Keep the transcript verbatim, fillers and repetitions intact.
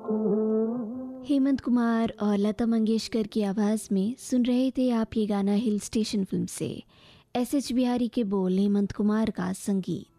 हेमंत कुमार और लता मंगेशकर की आवाज़ में सुन रहे थे आप ये गाना हिल स्टेशन फिल्म से। एस एच बिहारी के बोल, हेमंत कुमार का संगीत।